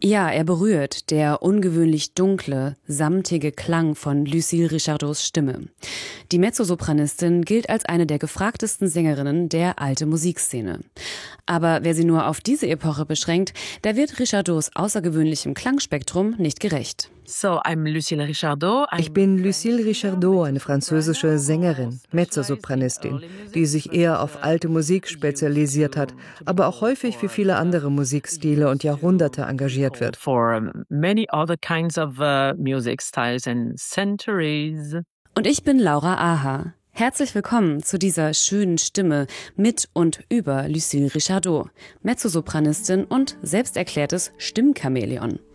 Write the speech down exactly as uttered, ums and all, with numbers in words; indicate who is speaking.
Speaker 1: Ja, er berührt, der ungewöhnlich dunkle, samtige Klang von Lucille Richardots Stimme. Die Mezzosopranistin gilt als eine der gefragtesten Sängerinnen der alten Musikszene. Aber wer sie nur auf diese Epoche beschränkt, der wird Richardots außergewöhnlichem Klangspektrum nicht gerecht.
Speaker 2: So, I'm Lucille Richardot. I'm
Speaker 3: Ich bin Lucille Richardot, eine französische Sängerin, Mezzosopranistin, die sich eher auf alte Musik spezialisiert hat, aber auch häufig für viele andere Musikstile und Jahrhunderte engagiert wird.
Speaker 2: For many other kinds of uh, music styles and centuries.
Speaker 1: Und ich bin Laura Aha. Herzlich willkommen zu dieser schönen Stimme mit und über Lucille Richardot, Mezzosopranistin und selbsterklärtes Stimmchamäleon.